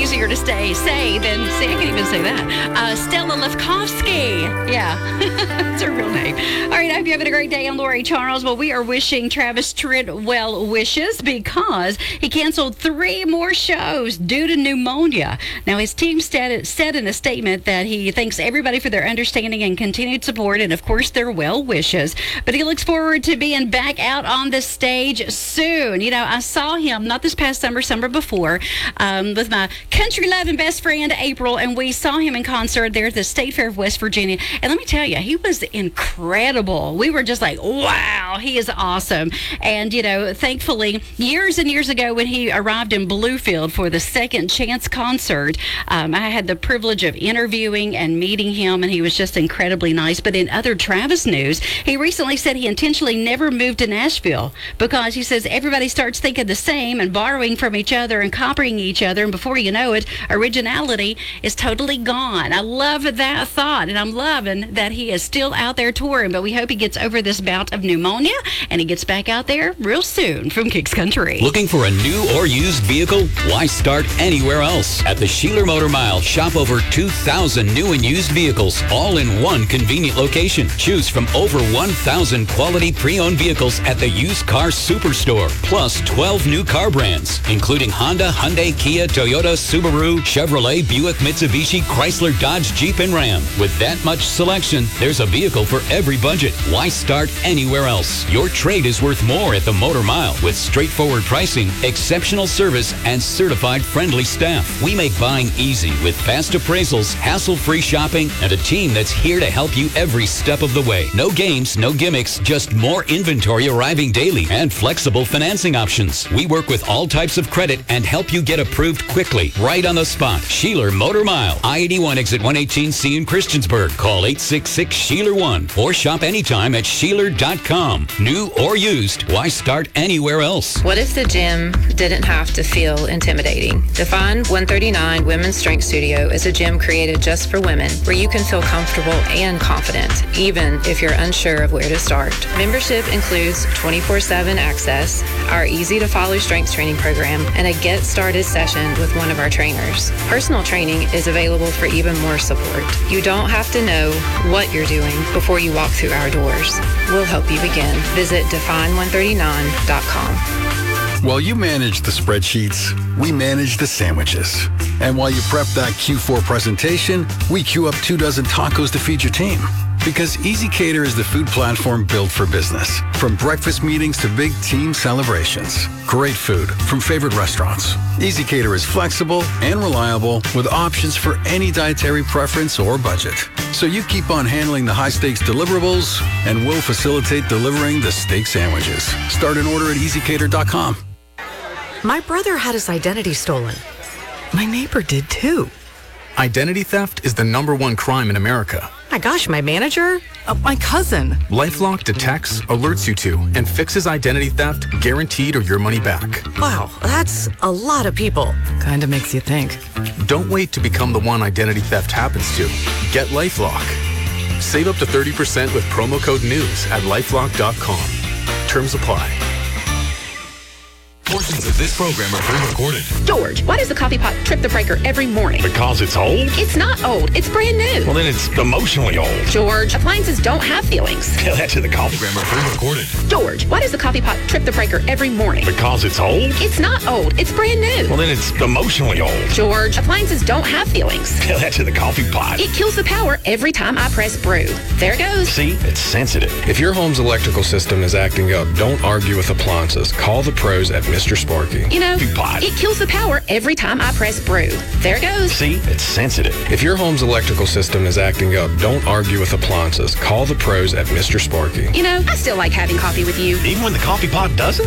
easier to say than, I can't even say that. Stella Lefkowski. Yeah, that's her real name. All right, I hope you're having a great day. I'm Lori Charles. Well, we are wishing Travis Tritt well wishes because he canceled 3 more shows due to pneumonia. Now, his team said in a statement that he thanks everybody for their understanding and continued support and, of course, their well wishes. But he looks forward to being back out on the stage soon. You know, I saw him, not this past summer before, with my country-loving best friend, April, and we saw him in concert there at the State Fair of West Virginia. And let me tell you, he was incredible. We were just like, wow, he is awesome. And, you know, thankfully, years and years ago when he arrived in Bluefield for the Second Chance concert, I had the privilege of interviewing and meeting him, and he was just incredibly nice. But in other Travis news, he recently said he intentionally never moved to Nashville because he says everybody starts thinking the same and borrowing from each other and copying each other, and before you know it, originality is totally gone. I love that thought, and I'm loving that he is still out there touring, but we hope he gets over this bout of pneumonia and he gets back out there real soon from Kicks Country. Looking for a new or used vehicle? Why start anywhere else? At the Sheeler Motor Mile, shop over 2,000 new and used vehicles, all in one convenient location. Choose from over 1,000 quality pre-owned vehicles at the Used Car Superstore, plus 12 new car brands, including Honda, Hyundai, Kia, Toyota, Subaru, Chevrolet, Buick, Mitsubishi, Chrysler, Dodge, Jeep, and Ram. With that much selection, there's a vehicle for every budget. Why start anywhere else? Your trade is worth more at the Motor Mile with straightforward pricing, exceptional service, and certified friendly staff. We make buying easy with fast appraisals, hassle-free shopping, and a team that's here to help you every step of the way. No games, no gimmicks, just more inventory arriving daily and flexible financing options. We work with all types of credit and help you get approved quickly, right on the spot. Sheeler Motor Mile, I-81 exit 118C in Christiansburg. Call 866-SHEELER1 or shop anytime at Sheeler.com. New or used, why start anywhere else? What if the gym didn't have to feel intimidating? Define 139 Women's Strength Studio is a gym created just for women where you can feel comfortable and confident, even if you're unsure of where to start. Membership includes 24/7 access, our easy-to-follow strength training program, and a get started session with one of our trainers. Personal training is available for even more support. You don't have to know what you're doing before you walk through our doors. We'll help you begin. Visit define139.com. While you manage the spreadsheets, we manage the sandwiches. And while you prep that Q4 presentation, we queue up 24 tacos to feed your team. Because EasyCater is the food platform built for business. From breakfast meetings to big team celebrations. Great food from favorite restaurants. EasyCater is flexible and reliable with options for any dietary preference or budget. So you keep on handling the high-stakes deliverables, and we'll facilitate delivering the steak sandwiches. Start an order at EasyCater.com. My brother had his identity stolen. My neighbor did too. Identity theft is the #1 crime in America. My gosh, my manager? My cousin. LifeLock detects, alerts you to, and fixes identity theft guaranteed or your money back. Wow, that's a lot of people. Kinda makes you think. Don't wait to become the one identity theft happens to. Get LifeLock. Save up to 30% with promo code NEWS at LifeLock.com. Terms apply. Portions of this program are pre-recorded. George, why does the coffee pot trip the breaker every morning? Because it's old? It's not old. It's brand new. Well, then it's emotionally old. George, appliances don't have feelings. Tell that to the coffee program are pre-recorded. George, why does the coffee pot trip the breaker every morning? Because it's old? It's not old. It's brand new. Well, then it's emotionally old. George, appliances don't have feelings. Tell that to the coffee pot. It kills the power every time I press brew. There it goes. See? It's sensitive. If your home's electrical system is acting up, don't argue with appliances. Call the pros at Mr. Sparky. You know, it kills the power every time I press brew. There it goes. See? It's sensitive. If your home's electrical system is acting up, don't argue with appliances. Call the pros at Mr. Sparky. You know, I still like having coffee with you. Even when the coffee pot doesn't?